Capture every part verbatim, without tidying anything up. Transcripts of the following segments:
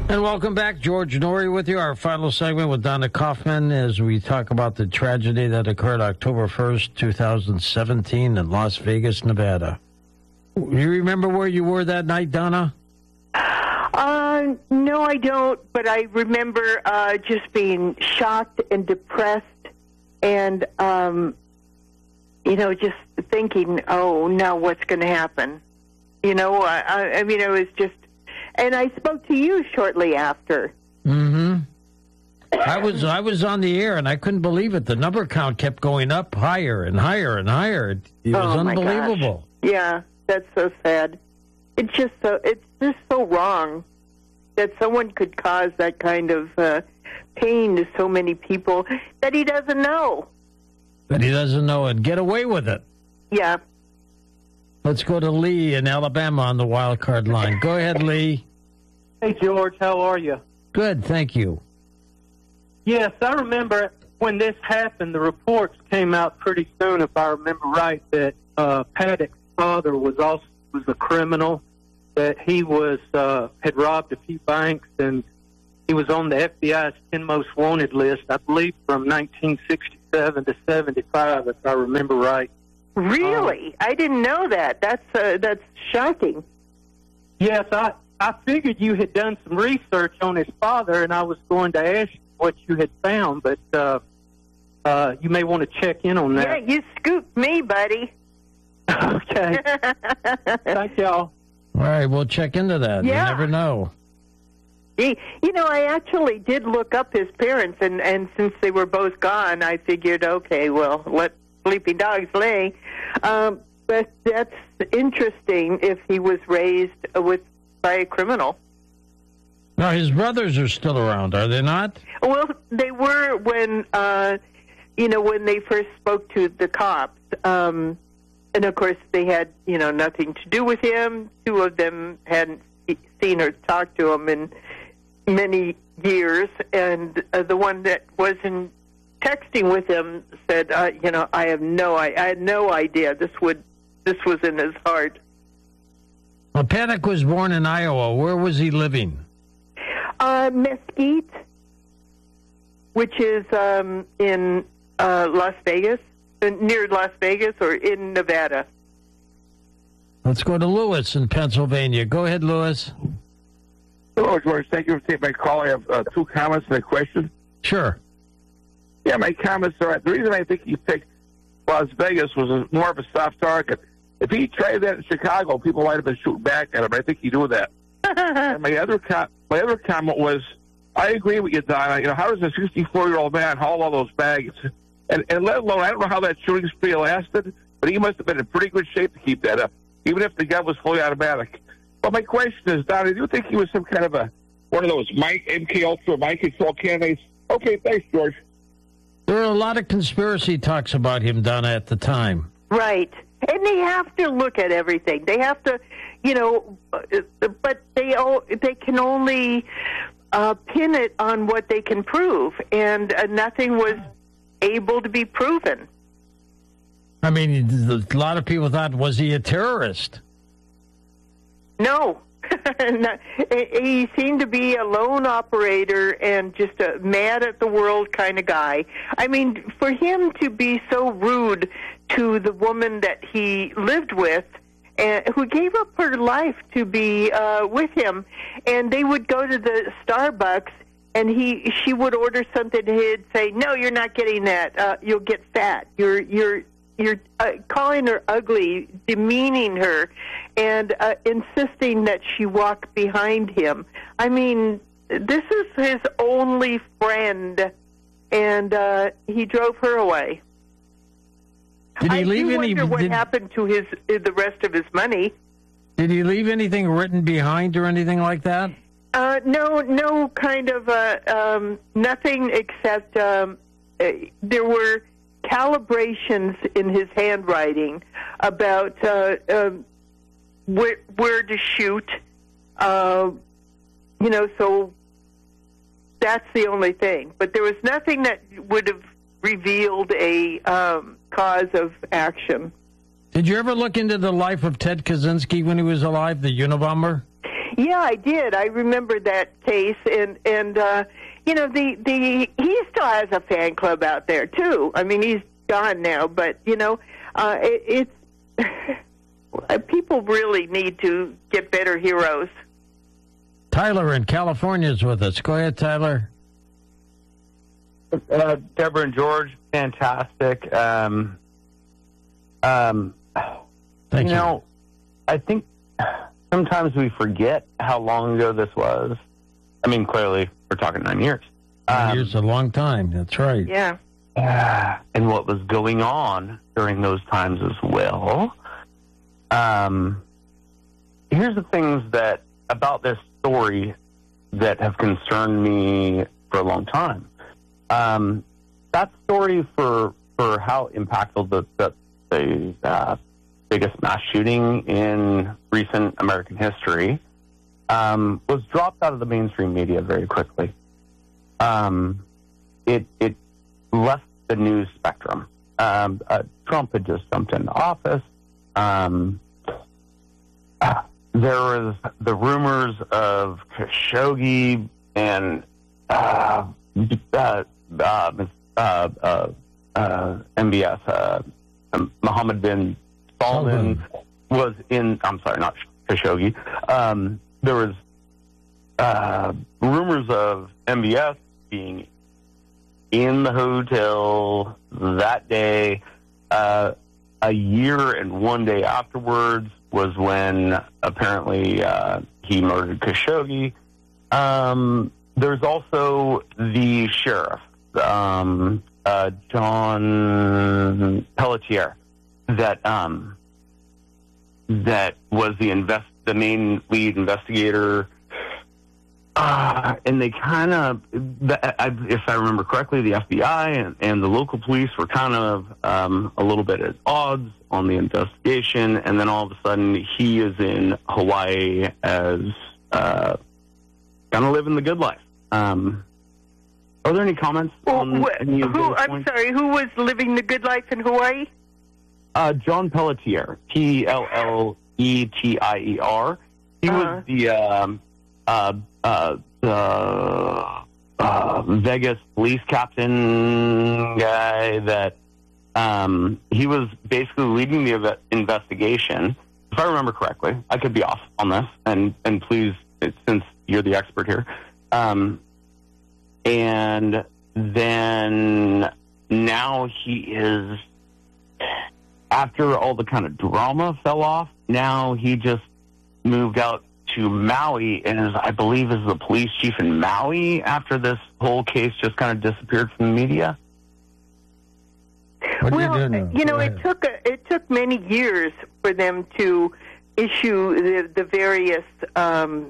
And welcome back. George Noory with you. Our final segment with Donna Kaufman as we talk about the tragedy that occurred October first, twenty seventeen in Las Vegas, Nevada. You remember where you were that night, Donna? Uh, no, I don't, but I remember uh, just being shocked and depressed and, um, you know, just thinking, oh, now what's going to happen? You know, I, I mean, it was just, and I spoke to you shortly after. Mm-hmm. I was I was on the air, and I couldn't believe it. The number count kept going up higher and higher and higher. It, it was oh, unbelievable. My gosh. Yeah, that's so sad. It's just so it's just so wrong that someone could cause that kind of uh, pain to so many people that he doesn't know. That he doesn't know and get away with it. Yeah. Let's go to Lee in Alabama on the wild card line. Go ahead, Lee. Hey, George, how are you? Good, thank you. Yes, I remember when this happened, the reports came out pretty soon, if I remember right, that uh, Paddock's father was also was a criminal, that he was uh, had robbed a few banks, and he was on the F B I's ten most wanted list, I believe, from nineteen sixty-seven to seventy-five, if I remember right. Really? Um, I didn't know that. That's uh, that's shocking. Yes, I, I figured you had done some research on his father, and I was going to ask you what you had found, but uh, uh, you may want to check in on that. Yeah, you scooped me, buddy. Okay. Thank y'all. All right, we'll check into that. Yeah. You never know. He, you know, I actually did look up his parents, and, and since they were both gone, I figured, okay, well, let sleeping dogs lay. Um, but that's interesting if he was raised with by a criminal. Now, his brothers are still around, are they not? Well, they were when, uh, you know, when they first spoke to the cops. Um, and, of course, they had, you know, nothing to do with him. Two of them hadn't seen or talked to him in many years. And uh, the one that wasn't texting with him said, uh, you know, I have no, I, I had no idea this would, this was in his heart. Well, Paddock was born in Iowa. Where was he living? Uh, Mesquite, which is um, in uh, Las Vegas, uh, near Las Vegas, or in Nevada. Let's go to Lewis in Pennsylvania. Go ahead, Lewis. Hello, George. Thank you for taking my call. I have uh, two comments and a question. Sure. Yeah, my comments are, the reason I think he picked Las Vegas was a, more of a soft target. If he tried that in Chicago, people might have been shooting back at him. I think he knew that. And my other com- my other comment was, I agree with you, Donna. You know, how does a sixty-four-year-old man haul all those bags? And, and let alone, I don't know how that shooting spree lasted, but he must have been in pretty good shape to keep that up, even if the gun was fully automatic. But my question is, Donna, do you think he was some kind of a one of those M K Ultra mind control candidates? Okay, thanks, George. There were a lot of conspiracy talks about him, Donna, at the time. Right. And they have to look at everything. They have to, you know, but they they can only uh, pin it on what they can prove, and uh, nothing was able to be proven. I mean, a lot of people thought, was he a terrorist? No. No. He seemed to be a lone operator and just a mad at the world kind of guy. I mean, for him to be so rude to the woman that he lived with, and who gave up her life to be uh, with him, and they would go to the Starbucks, and he she would order something, and he'd say, "No, you're not getting that. Uh, you'll get fat. You're you're." You're uh, calling her ugly, demeaning her, and uh, insisting that she walk behind him. I mean, this is his only friend, and uh, he drove her away. Did he I leave do any? wonder what did, happened to his the rest of his money. Did he leave anything written behind or anything like that? Uh, no, no kind of uh, um, nothing except um, uh, there were calibrations in his handwriting about uh, uh, where, where to shoot, uh, you know, so that's the only thing. But there was nothing that would have revealed a um, cause of action. Did you ever look into the life of Ted Kaczynski when he was alive, the Unabomber? Yeah, I did. I remember that case, and and uh, you know, the the he still has a fan club out there too. I mean, he's gone now, but you know, uh, it, it's people really need to get better heroes. Tyler in California is with us. Go ahead, Tyler. Uh, Deborah and George, fantastic. Um, um, Thank you you. know, I think sometimes we forget how long ago this was. I mean, clearly, we're talking nine years. Nine Um, years is a long time. That's right. Yeah. uh, and what was going on during those times as well. Um, here's the things that about this story that have concerned me for a long time. Um, that story for for how impactful the the, the uh, biggest mass shooting in recent American history um, was dropped out of the mainstream media very quickly. Um, it it left the news spectrum. Um, uh, Trump had just jumped into office. Um, uh, there was the rumors of Khashoggi and uh, uh, uh, uh, uh, uh, M B S, uh, Mohammed bin Salman was in, I'm sorry, not Khashoggi. Um, there was uh, rumors of M B S being in the hotel that day. Uh, a year and one day afterwards was when apparently uh, he murdered Khashoggi. Um, there's also the sheriff, um, uh, John Pelletier, that um, that was the invest the main lead investigator. Uh, and they kind of, if I remember correctly, the F B I and, and the local police were kind of um, a little bit at odds on the investigation. And then all of a sudden, he is in Hawaii as uh, kind of living the good life. Um, are there any comments Well, on wh- any of who? those I'm points? sorry. Who was living the good life in Hawaii? Uh, John Pelletier, P L L E T I E R. He Uh-huh. was the um, uh, uh, the uh, Vegas police captain guy that um, he was basically leading the ev- investigation. If I remember correctly, I could be off on this, and and please, since you're the expert here. Um, and then now he is, after all the kind of drama fell off, now he just moved out to Maui and is, I believe, is the police chief in Maui after this whole case just kind of disappeared from the media. What do well, you do now? you know, Go it ahead. took a, it took many years for them to issue the, the various um,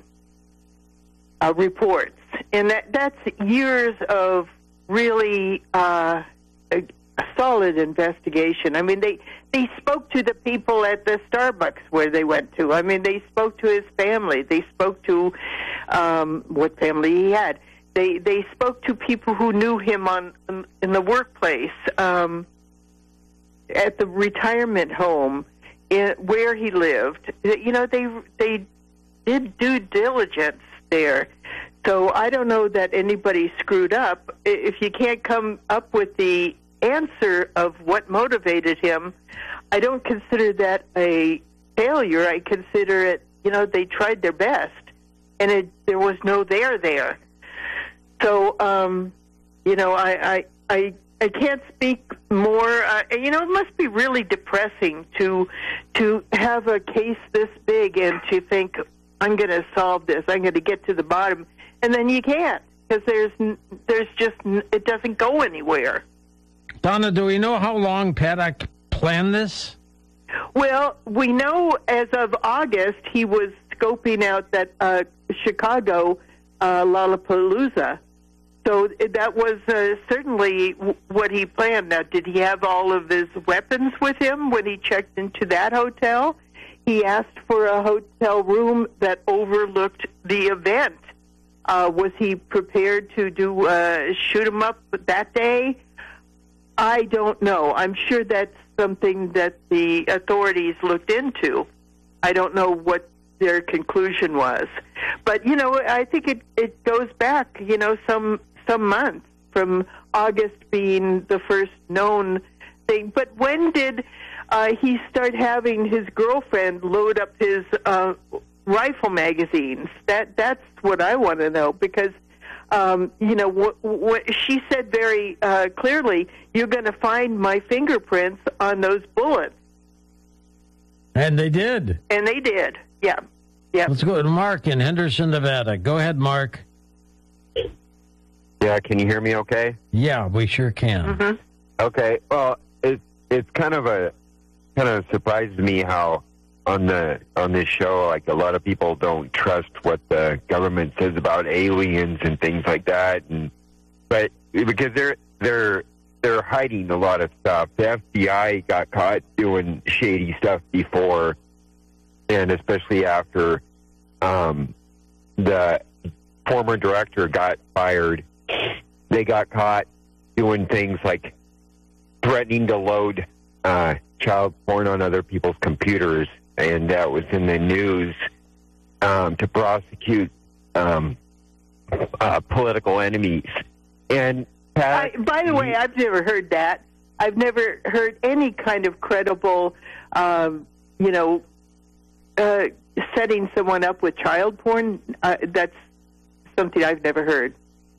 uh, reports, and that that's years of really uh, a, a solid investigation. I mean, they they spoke to the people at the Starbucks where they went to. I mean, they spoke to his family. They spoke to um, what family he had. They they spoke to people who knew him on in the workplace. Um, at the retirement home in, where he lived. You know, they they did due diligence there. So I don't know that anybody screwed up. If you can't come up with the answer of what motivated him, I don't consider that a failure. I consider it, you know, they tried their best, and it, there was no there there. So, um, you know, I, I, I I can't speak more. Uh, you know, it must be really depressing to to have a case this big and to think, I'm going to solve this. I'm going to get to the bottom, and then you can't because there's there's just it doesn't go anywhere. Donna, do we know how long Paddock planned this? Well, we know as of August he was scoping out that uh, Chicago uh, Lollapalooza. So that was uh, certainly w- what he planned. Now, did he have all of his weapons with him when he checked into that hotel? He asked for a hotel room that overlooked the event. Uh, was he prepared to do uh, shoot him up that day? I don't know. I'm sure that's something that the authorities looked into. I don't know what their conclusion was. But, you know, I think it, it goes back, you know, some some months from August being the first known thing. But when did uh, he start having his girlfriend load up his uh, rifle magazines? That That's what I want to know, because, um, you know, what, what she said very uh, clearly, you're going to find my fingerprints on those bullets. And they did. And they did, yeah. Yeah. Let's go to Mark in Henderson, Nevada. Go ahead, Mark. Yeah, can you hear me okay? Yeah, we sure can. Mm-hmm. Okay, well, it, it's kind of a kind of surprised me how on the on this show, like, a lot of people don't trust what the government says about aliens and things like that, and but because they're they're they're hiding a lot of stuff. The F B I got caught doing shady stuff before, and especially after um, the former director got fired, they got caught doing things like threatening to load uh, child porn on other people's computers, and that was in the news um, to prosecute um, uh, political enemies. And Pat, I, by the way, I've never heard that. I've never heard any kind of credible, um, you know, uh, setting someone up with child porn. Uh, that's something I've never heard.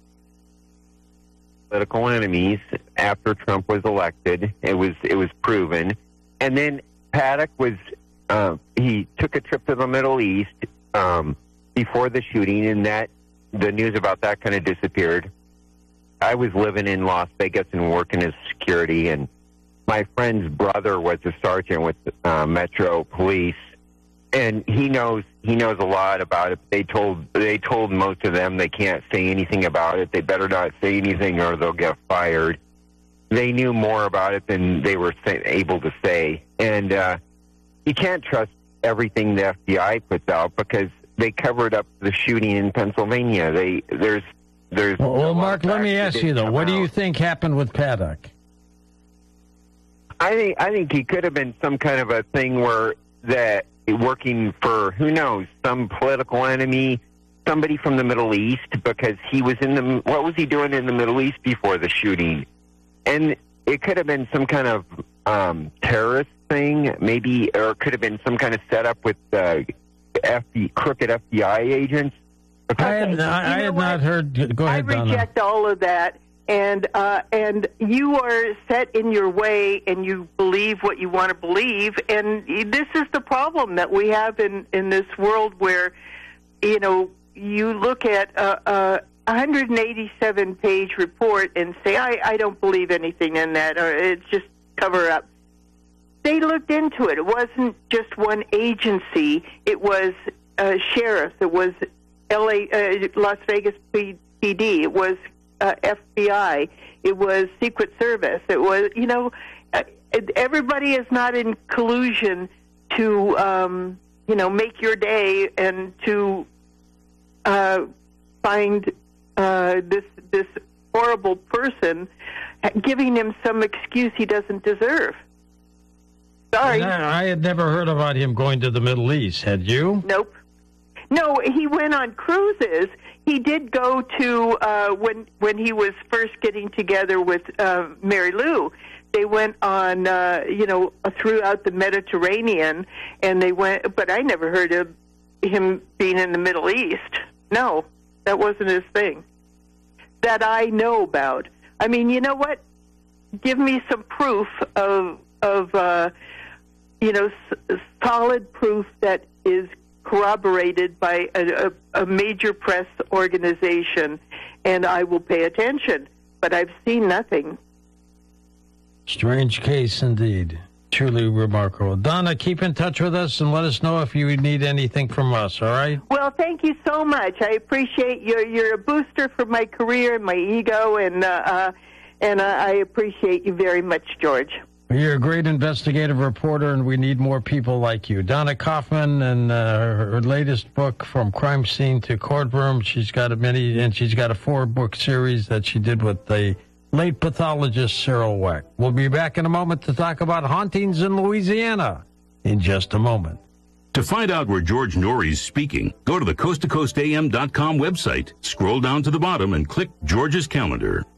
Political enemies after Trump was elected. It was it was proven. And then Paddock was uh, he took a trip to the Middle East um, before the shooting, and that the news about that kind of disappeared. I was living in Las Vegas and working as security, and my friend's brother was a sergeant with uh, Metro Police, and he knows he knows a lot about it. They told they told most of them they can't say anything about it. They better not say anything or they'll get fired. They knew more about it than they were say, able to say, and uh, you can't trust everything the F B I puts out because they covered up the shooting in Pennsylvania. They there's there's well, well a lot Mark, of let me facts ask that you though, didn't what come do you out. think happened with Paddock? I think I think he could have been some kind of a thing where that working for, who knows, some political enemy, somebody from the Middle East, because he was in the, what was he doing in the Middle East before the shooting? And it could have been some kind of um, terrorist thing, maybe, or it could have been some kind of setup with uh, F B, crooked F B I agents. I had, I, I had not heard. Go ahead, I Donna. reject all of that, and uh, and you are set in your way, and you believe what you want to believe, and this is the problem that we have in, in this world where, you know, you look at a, a one hundred eighty-seven page report and say, I, I don't believe anything in that, or it's just cover up. They looked into it. It wasn't just one agency. It was uh, sheriffs. It was L A, uh, Las Vegas P D. It was uh, F B I. It was Secret Service. It was, you know, uh, everybody is not in collusion to, um, you know, make your day and to uh, find uh, this this horrible person, giving him some excuse he doesn't deserve. Sorry. I, I had never heard about him going to the Middle East. Had you? Nope. No, he went on cruises. He did go to, uh, when when he was first getting together with uh, Mary Lou, they went on, uh, you know, throughout the Mediterranean, and they went, but I never heard of him being in the Middle East. No, that wasn't his thing that I know about. I mean, you know what? Give me some proof of, of uh, you know, s- solid proof that is corroborated by a, a, a major press organization, and I will pay attention. But I've seen nothing. Strange case indeed. Truly remarkable. Donna, keep in touch with us and let us know if you need anything from us, all right? Well, thank you so much. I appreciate you. You're a booster for my career and my ego, and uh, uh, and uh, I appreciate you very much, George. You're a great investigative reporter, and we need more people like you. Donna Kaufman, and uh, her, her latest book, From Crime Scene to Courtroom, she's got a many, and she's got a four-book series that she did with the late pathologist Cyril Weck. We'll be back in a moment to talk about hauntings in Louisiana in just a moment. To find out where George Norrie is speaking, go to the coast to coast A M dot com website, scroll down to the bottom, and click George's calendar.